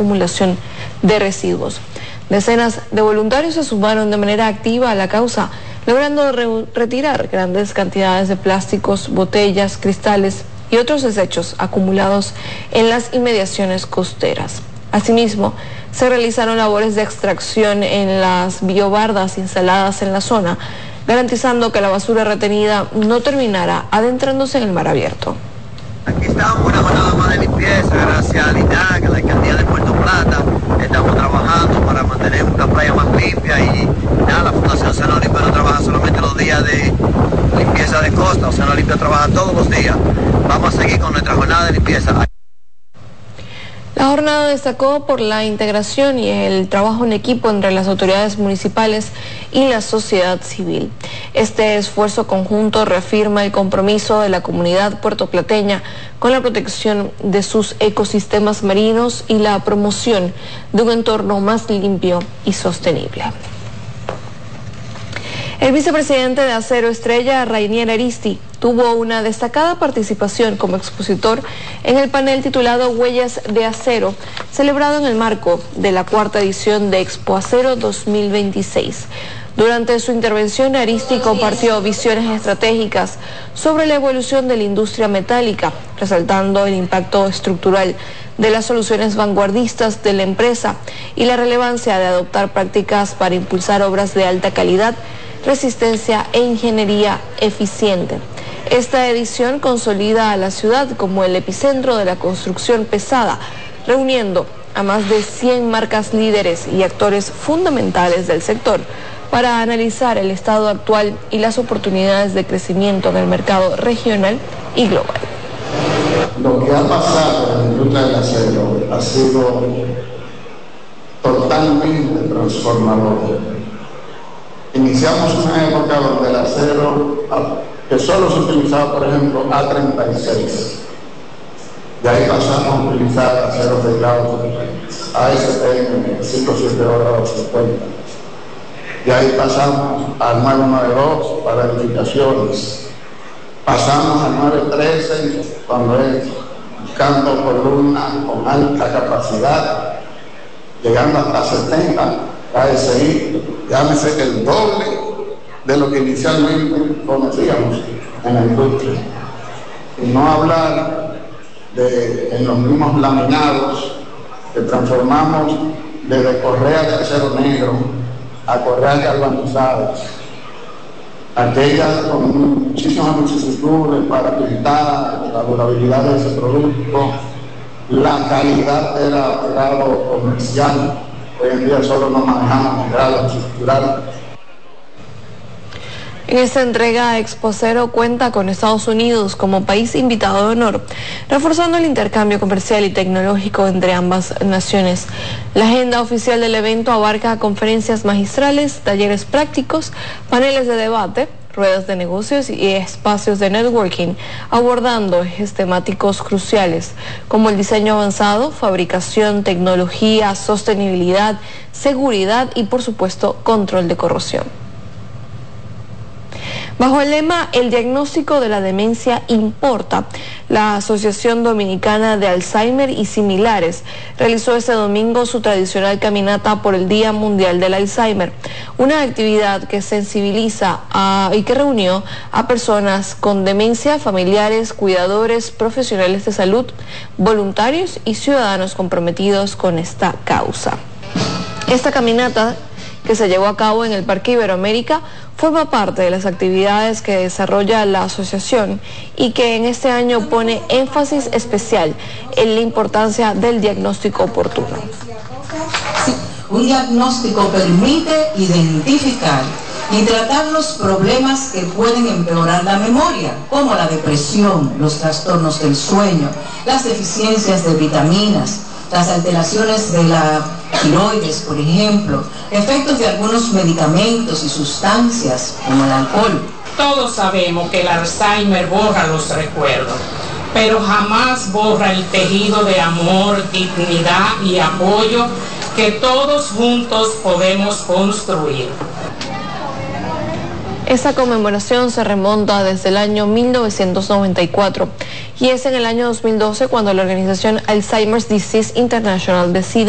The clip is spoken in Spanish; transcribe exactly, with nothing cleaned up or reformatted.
acumulación de residuos. Decenas de voluntarios se sumaron de manera activa a la causa, logrando re- retirar grandes cantidades de plásticos, botellas, cristales y otros desechos acumulados en las inmediaciones costeras. Asimismo, se realizaron labores de extracción en las biobardas instaladas en la zona, garantizando que la basura retenida no terminara adentrándose en el mar abierto. Aquí estamos, una jornada más de limpieza, gracias al I N A C, a la Alcaldía de Puerto Plata. Estamos trabajando para mantener una playa más limpia y nada, la Fundación Océano Limpio no trabaja solamente los días de limpieza de costa, Océano Limpio trabaja todos los días. Vamos a seguir con nuestra jornada de limpieza. La jornada destacó por la integración y el trabajo en equipo entre las autoridades municipales y la sociedad civil. Este esfuerzo conjunto reafirma el compromiso de la comunidad puertoplateña con la protección de sus ecosistemas marinos y la promoción de un entorno más limpio y sostenible. El vicepresidente de Acero Estrella, Rainier Aristi, tuvo una destacada participación como expositor en el panel titulado Huellas de Acero, celebrado en el marco de la cuarta edición de Expo Acero dos mil veintiséis. Durante su intervención, Aristi compartió visiones estratégicas sobre la evolución de la industria metálica, resaltando el impacto estructural de las soluciones vanguardistas de la empresa y la relevancia de adoptar prácticas para impulsar obras de alta calidad, resistencia e ingeniería eficiente. Esta edición consolida a la ciudad como el epicentro de la construcción pesada, reuniendo a más de cien marcas líderes y actores fundamentales del sector para analizar el estado actual y las oportunidades de crecimiento en el mercado regional y global. Lo que ha pasado en la industria del acero ha sido totalmente transformador. Iniciamos una época donde el acero, que solo se utilizaba, por ejemplo, A treinta y seis, de ahí pasamos a utilizar aceros de grado A S T M cinco siete dos cincuenta, de ahí pasamos al nueve nueve dos para edificaciones, pasamos al nueve trece cuando es buscando columnas con alta capacidad, llegando hasta setenta A S I, llámese el doble de lo que inicialmente conocíamos en la industria. Y no hablar de en los mismos laminados que transformamos desde correas de acero negro a correas galvanizadas, aquellas con muchísimas vicisitudes para pintar la durabilidad de ese producto, la calidad era grado comercial. Hoy en día solo nos manejamos en grado estructural. En esta entrega, Expo Acero cuenta con Estados Unidos como país invitado de honor, reforzando el intercambio comercial y tecnológico entre ambas naciones. La agenda oficial del evento abarca conferencias magistrales, talleres prácticos, paneles de debate, ruedas de negocios y espacios de networking, abordando ejes temáticos cruciales como el diseño avanzado, fabricación, tecnología, sostenibilidad, seguridad y, por supuesto, control de corrosión. Bajo el lema El diagnóstico de la demencia importa, la Asociación Dominicana de Alzheimer y Similares realizó este domingo su tradicional caminata por el Día Mundial del Alzheimer, una actividad que sensibiliza a, y que reunió a personas con demencia, familiares, cuidadores, profesionales de salud, voluntarios y ciudadanos comprometidos con esta causa. Esta caminata, que se llevó a cabo en el Parque Iberoamérica, forma parte de las actividades que desarrolla la asociación y que en este año pone énfasis especial en la importancia del diagnóstico oportuno. Sí, un diagnóstico permite identificar y tratar los problemas que pueden empeorar la memoria, como la depresión, los trastornos del sueño, las deficiencias de vitaminas, las alteraciones de la tiroides, por ejemplo, efectos de algunos medicamentos y sustancias como el alcohol. Todos sabemos que el Alzheimer borra los recuerdos, pero jamás borra el tejido de amor, dignidad y apoyo que todos juntos podemos construir. Esta conmemoración se remonta desde el año mil novecientos noventa y cuatro y es en el año dos mil doce cuando la organización Alzheimer's Disease International decide